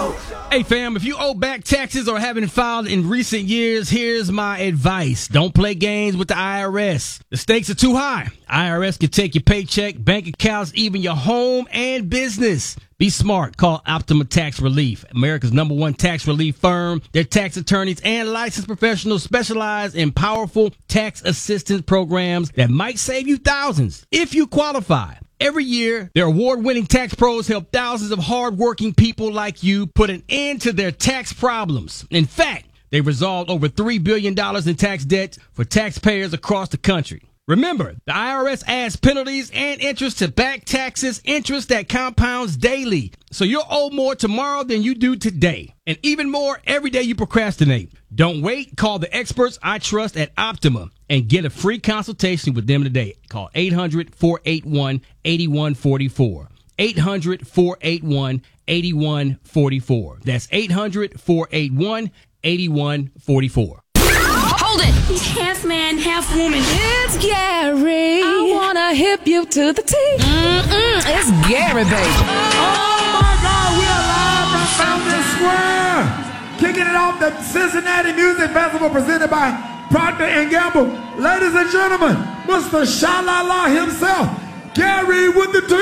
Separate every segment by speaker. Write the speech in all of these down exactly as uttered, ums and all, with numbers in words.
Speaker 1: Hey fam, if you owe back taxes or haven't filed in recent years, here's my advice. Don't play games with the I R S. The stakes are too high. I R S can take your paycheck, bank accounts, even your home and business. Be smart. Call Optima Tax Relief, America's number one tax relief firm. Their tax attorneys and licensed professionals specialize in powerful tax assistance programs that might save you thousands if you qualify. Every year, their award-winning tax pros help thousands of hard-working people like you put an end to their tax problems. In fact, they resolved over three billion dollars in tax debt for taxpayers across the country. Remember, the I R S adds penalties and interest to back taxes, interest that compounds daily. So you'll owe more tomorrow than you do today. And even more every day you procrastinate. Don't wait. Call the experts I trust at Optima and get a free consultation with them today. Call eight hundred, four eight one, eight one four four. eight hundred, four eight one, eight one four four. That's eight hundred, four eight one, eight one four four.
Speaker 2: Hold it! He's half man, half woman. It's Gary. I wanna hip you to the T. Mm-mm, it's Gary, baby.
Speaker 3: Oh my God, we are live from Fountain Square. Kicking it off the Cincinnati Music Festival presented by Procter and Gamble. Ladies and gentlemen, Mister Sha-La-La himself, Gary with the T.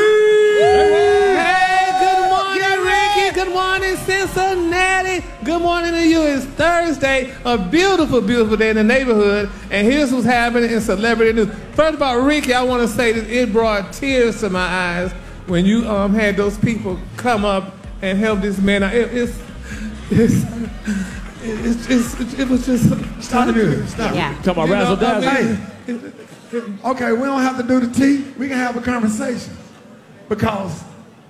Speaker 4: Hey, good morning, Ricky. Good morning, Cincinnati. Good morning to you. It's Thursday, a beautiful, beautiful day in the neighborhood. And here's what's happening in celebrity news. First of all, Ricky, I want to say that it brought tears to my eyes when you um had those people come up and help this man out. It, it's, it's, it's, it's, it's, it was just...
Speaker 3: Stop the music. Stop.
Speaker 5: Yeah.
Speaker 3: Talking about razzle dazzle. Hey. Okay, we don't have to do the T. We can have a conversation because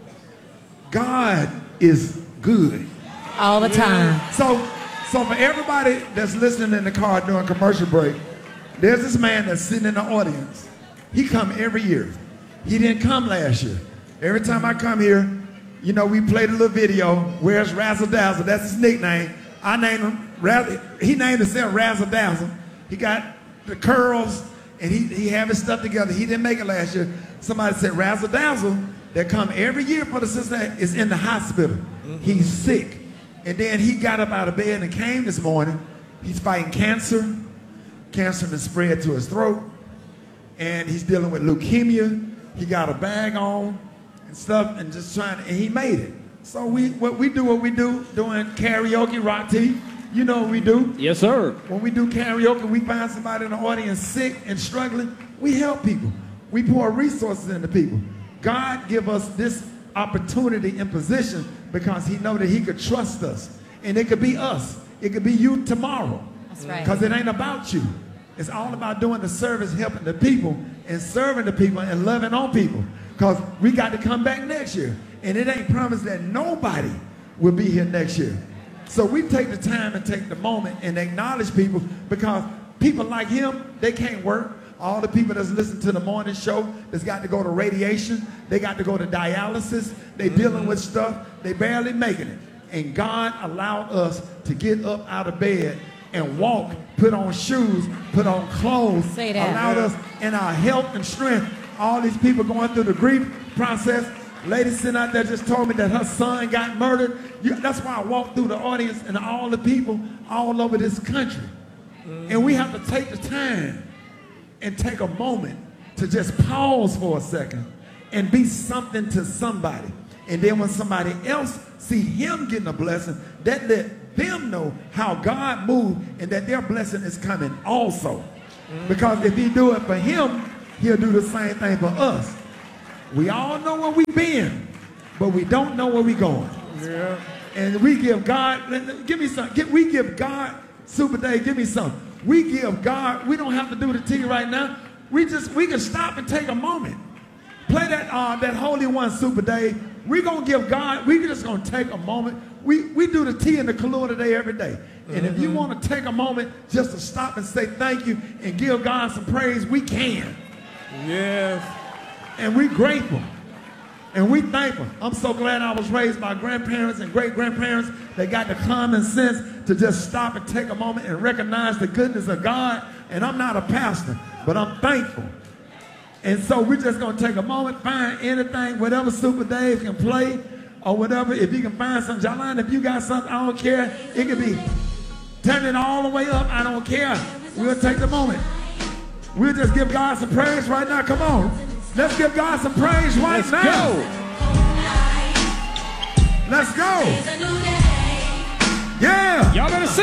Speaker 3: God is good
Speaker 5: all the time.
Speaker 3: So, so for everybody that's listening in the car during commercial break, there's this man that's sitting in the audience. He come every year. He didn't come last year. Every time I come here, you know, we played a little video. Where's Razzle Dazzle? That's his nickname. I named him. Razzle, he named himself Razzle Dazzle. He got the curls. And he, he have his stuff together. He didn't make it last year. Somebody said Razzle Dazzle that come every year for the Cincinnati is in the hospital. Mm-hmm. He's sick. And then he got up out of bed and came this morning. He's fighting cancer. Cancer has spread to his throat. And he's dealing with leukemia. He got a bag on and stuff and just trying to, and he made it. So we what we do what we do, doing karaoke, rock tea. You know what we do?
Speaker 6: Yes, sir.
Speaker 3: When we do karaoke, we find somebody in the audience sick and struggling. We help people. We pour resources into people. God give us this opportunity and position because he know that he could trust us. And it could be us. It could be you tomorrow.
Speaker 5: That's right.
Speaker 3: Because it ain't about you. It's all about doing the service, helping the people, and serving the people, and loving on people. Because we got to come back next year. And it ain't promised that nobody will be here next year. So we take the time and take the moment and acknowledge people because people like him, they can't work. All the people that's listening to the morning show that's got to go to radiation, they got to go to dialysis, they dealing with stuff, they barely making it. And God allowed us to get up out of bed and walk, put on shoes, put on clothes,
Speaker 5: Say that.
Speaker 3: allowed us in our health and strength. All these people going through the grief process. Lady sitting out there just told me that her son got murdered. You, that's why I walked through the audience and all the people all over this country. Mm-hmm. And we have to take the time and take a moment to just pause for a second and be something to somebody. And then when somebody else see him getting a blessing, that let them know how God moved and that their blessing is coming also. Mm-hmm. Because if he do it for him, he'll do the same thing for us. We all know where we've been, but we don't know where we're going. Yeah. And we give God, give me some, give, we give God, Super Dave, give me some. We give God, we don't have to do the T right now. We just, we can stop and take a moment. Play that, uh, that Holy One, Super Dave. We're going to give God, we're just going to take a moment. We, we do the T in the Kahlua today every day. And mm-hmm. if you want to take a moment just to stop and say thank you and give God some praise, we can.
Speaker 4: Yes.
Speaker 3: And we're grateful. And we thankful. I'm so glad I was raised by grandparents and great-grandparents that got the common sense to just stop and take a moment and recognize the goodness of God. And I'm not a pastor, but I'm thankful. And so we're just going to take a moment, find anything, whatever Super Dave can play, or whatever. If you can find something, Jalan, if you got something, I don't care. It could be turn it all the way up. I don't care. We'll take the moment. We'll just give God some praise right now. Come on. Let's give God some praise right
Speaker 4: Let's
Speaker 3: now.
Speaker 4: go.
Speaker 3: Let's go. Yeah.
Speaker 1: Y'all better sing.